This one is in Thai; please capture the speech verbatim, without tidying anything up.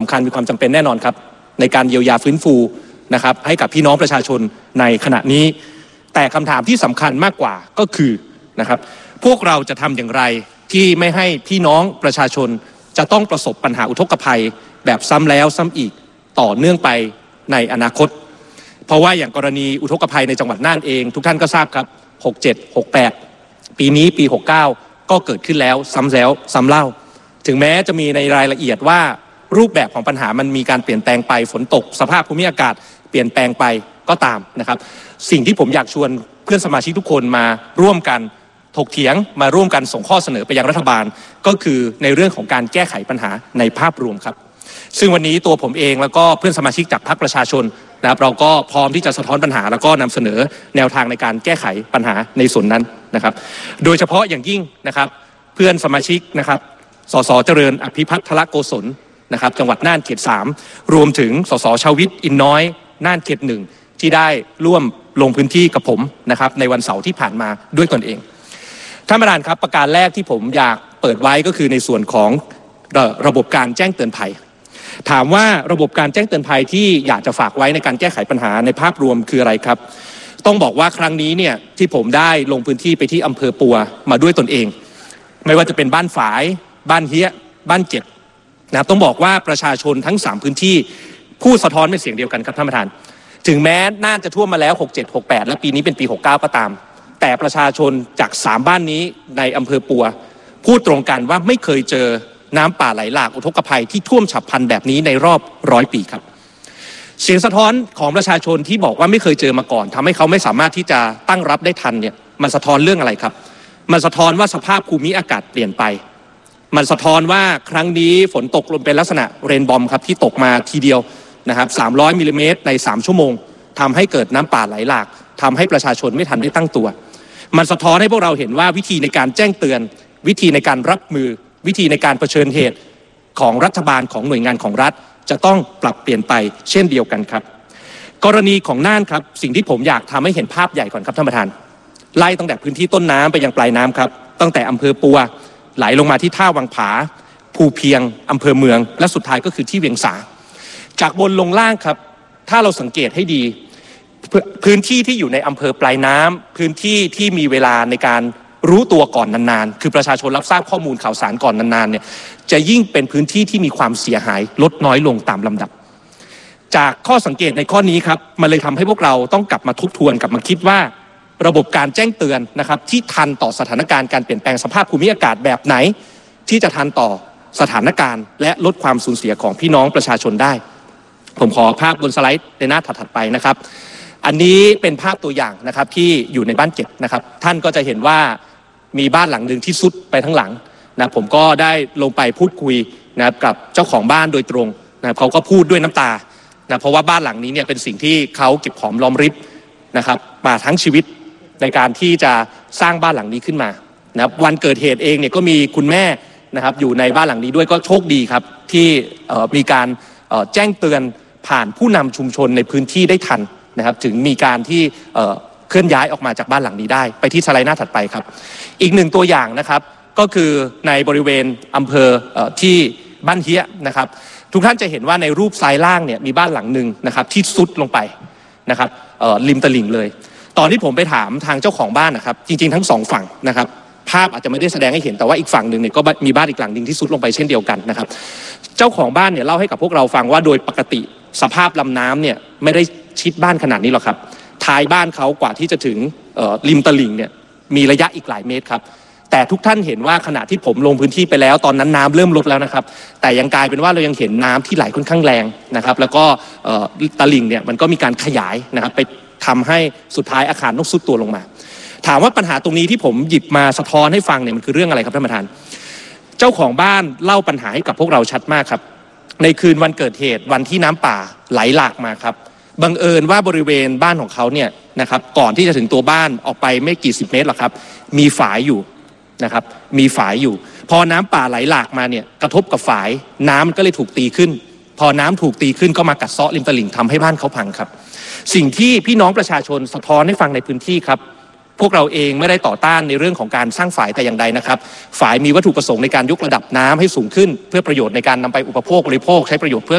ำคัญมีความจำเป็นแน่นอนครับในการเยียวยาฟื้นฟูนะครับให้กับพี่น้องประชาชนในขณะนี้แต่คำถามที่สำคัญมากกว่าก็คือนะครับพวกเราจะทำอย่างไรที่ไม่ให้พี่น้องประชาชนจะต้องประสบปัญหาอุทกภัยแบบซ้ำแล้วซ้ำอีกต่อเนื่องไปในอนาคตเพราะว่าอย่างกรณีอุทกภัยในจังหวัดน่านเองทุกท่านก็ทราบครับหกเจ็ด หกแปดปีนี้ปีหกเก้าก็เกิดขึ้นแล้วซ้ำแล้วซ้ำเล่าถึงแม้จะมีในรายละเอียดว่ารูปแบบของปัญหามันมีการเปลี่ยนแปลงไปฝนตกสภาพภูมิอากาศเปลี่ยนแปลงไปก็ตามนะครับสิ่งที่ผมอยากชวนเพื่อนสมาชิกทุกคนมาร่วมกันถกเถียงมาร่วมกันส่งข้อเสนอไปยังรัฐบาลก็คือในเรื่องของการแก้ไขปัญหาในภาพรวมครับซึ่งวันนี้ตัวผมเองแล้วก็เพื่อนสมาชิกจากพรรคประชาชนนะครับเราก็พร้อมที่จะสะท้อนปัญหาแล้วก็นำเสนอแนวทางในการแก้ไขปัญหาในส่วนนั้นนะครับโดยเฉพาะอย่างยิ่งนะครับเพื่อนสมาชิกนะครับสสเจริญอภิพัฒน์โกศลนะครับจังหวัดน่านเขตสามรวมถึงสสชวิตอินน้อยน่านเขตหนึ่งที่ได้ร่วมลงพื้นที่กับผมนะครับในวันเสาร์ที่ผ่านมาด้วยตนเองท่านประธานครับประการแรกที่ผมอยากเปิดไว้ก็คือในส่วนของระบบการแจ้งเตือนภัยถามว่าระบบการแจ้งเตือนภัยที่อยากจะฝากไว้ในการแก้ไขปัญหาในภาพรวมคืออะไรครับต้องบอกว่าครั้งนี้เนี่ยที่ผมได้ลงพื้นที่ไปที่อำเภอปัวมาด้วยตนเองไม่ว่าจะเป็นบ้านฝายบ้านเฮียบ้านเจ็ดนะครับต้องบอกว่าประชาชนทั้งสามพื้นที่พูดสะท้อนเป็นเสียงเดียวกันครับท่านประธานถึงแม้น่าจะท่วมมาแล้วหกเจ็ด หกแปดและปีนี้เป็นปีหกเก้าก็ตามแต่ประชาชนจากสามบ้านนี้ในอำเภอปัวพูดตรงกันว่าไม่เคยเจอน้ำป่าไหลหลากอุทกภัยที่ท่วมฉับพลันแบบนี้ในรอบร้อยปีครับเสียงสะท้อนของประชาชนที่บอกว่าไม่เคยเจอมาก่อนทำให้เขาไม่สามารถที่จะตั้งรับได้ทันเนี่ยมันสะท้อนเรื่องอะไรครับมันสะท้อนว่าสภาพภูมิอากาศเปลี่ยนไปมันสะท้อนว่าครั้งนี้ฝนตกลงเป็นลักษณะเรนบอมครับที่ตกมาทีเดียวนะครับสามร้อยมิลลิเมตรในสามชั่วโมงทำให้เกิดน้ำป่าไหลหลากทำให้ประชาชนไม่ทันได้ตั้งตัวมันสะท้อนให้พวกเราเห็นว่าวิธีในการแจ้งเตือนวิธีในการรับมือวิธีในการเผชิญเหตุของรัฐบาลของหน่วยงานของรัฐจะต้องปรับเปลี่ยนไปเช่นเดียวกันครับกรณีของน่านครับสิ่งที่ผมอยากทำให้เห็นภาพใหญ่ก่อนครับท่านประธานไล่ตั้งแต่พื้นที่ต้นน้ำไปยังปลายน้ำครับตั้งแต่อำเภอปัวไหลลงมาที่ท่าวังผาภูเพียงอำเภอเมืองและสุดท้ายก็คือที่เวียงสาจากบนลงล่างครับถ้าเราสังเกตให้ดีพื้นที่ที่อยู่ในอำเภอปลายน้ำพื้นที่ที่มีเวลาในการรู้ตัวก่อนนานๆคือประชาชนรับทราบข้อมูลข่าวสารก่อนนานๆเนี่ยจะยิ่งเป็นพื้นที่ที่มีความเสียหายลดน้อยลงตามลำดับจากข้อสังเกตในข้อนี้ครับมันเลยทำให้พวกเราต้องกลับมาทบทวนกลับมาคิดว่าระบบการแจ้งเตือนนะครับที่ทันต่อสถานการณ์การเปลี่ยนแปลงสภาพภูมิอากาศแบบไหนที่จะทันต่อสถานการณ์และลดความสูญเสียของพี่น้องประชาชนได้ผมขอภาพบนสไลด์ในหน้าถัดๆไปนะครับอันนี้เป็นภาพตัวอย่างนะครับที่อยู่ในบ้านเก็บนะครับท่านก็จะเห็นว่ามีบ้านหลังหนึ่งที่ซุดไปทั้งหลังนะผมก็ได้ลงไปพูดคุยนะครับกับเจ้าของบ้านโดยตรงนะเขาก็พูดด้วยน้ำตานะเพราะว่าบ้านหลังนี้เนี่ยเป็นสิ่งที่เขาเก็บหอมรอมริบนะครับมาทั้งชีวิตในการที่จะสร้างบ้านหลังนี้ขึ้นมานะครับวันเกิดเหตุเองเนี่ยก็มีคุณแม่นะครับอยู่ในบ้านหลังนี้ด้วยก็โชคดีครับที่มีการแจ้งเตือนผ่านผู้นำชุมชนในพื้นที่ได้ทันนะครับถึงมีการที่เคลื่อนย้ายออกมาจากบ้านหลังนี้ได้ไปที่สไลด์หน้าถัดไปครับอีกหนึ่งตัวอย่างนะครับก็คือในบริเวณอำเภอที่บ้านเฮียนะครับทุกท่านจะเห็นว่าในรูปซ้ายล่างเนี่ยมีบ้านหลังหนึ่งนะครับที่ซุดลงไปนะครับริมตลิ่งเลยตอนที่ผมไปถามทางเจ้าของบ้านนะครับจริงๆทั้งสองฝั่งนะครับภาพอาจจะไม่ได้แสดงให้เห็นแต่ว่าอีกฝั่งหนึ่งเนี่ยก็มีบ้านอีกหลังหนึ่งที่ซุดลงไปเช่นเดียวกันนะครับเจ้าของบ้านเนี่ยเล่าให้กับพวกเราฟังว่าโดยปกติสภาพลำน้ำเนี่ยไม่ได้ชิดบ้านขนาดนี้หรอกครับท้ายบ้านเขากว่าที่จะถึงริมตลิ่งเนี่ยมีระยะอีกหลายเมตรครับแต่ทุกท่านเห็นว่าขณะที่ผมลงพื้นที่ไปแล้วตอนนั้นน้ำเริ่มลดแล้วนะครับแต่ยังกลายเป็นว่าเรายังเห็นน้ำที่ไหลค่อนข้างแรงนะครับแล้วก็ตลิ่งเนี่ยมันก็มีการขยายนะครับไปทำให้สุดท้ายอาคารต้องทรุดตัวลงมาถามว่าปัญหาตรงนี้ที่ผมหยิบมาสะท้อนให้ฟังเนี่ยมันคือเรื่องอะไรครับท่านประธานเจ้าของบ้านเล่าปัญหาให้กับพวกเราชัดมากครับในคืนวันเกิดเหตุวันที่น้ำป่าไหลหลากมาครับบังเอิญว่าบริเวณบ้านของเขาเนี่ยนะครับก่อนที่จะถึงตัวบ้านออกไปไม่กี่สิบเมตรหรอกครับมีฝายอยู่นะครับมีฝายอยู่พอน้ำป่าไหลหลากมาเนี่ยกระทบกับฝายน้ำก็เลยถูกตีขึ้นพอน้ำถูกตีขึ้นก็มากัดเซาะริมตลิ่งทำให้บ้านเขาพังครับสิ่งที่พี่น้องประชาชนสะท้อนให้ฟังในพื้นที่ครับพวกเราเองไม่ได้ต่อต้านในเรื่องของการสร้างฝายแต่อย่างใดนะครับฝายมีวัตถุประสงค์ในการยกระดับน้ำให้สูงขึ้นเพื่อประโยชน์ในการนำไปอุปโภคบริโภคใช้ประโยชน์เพื่อ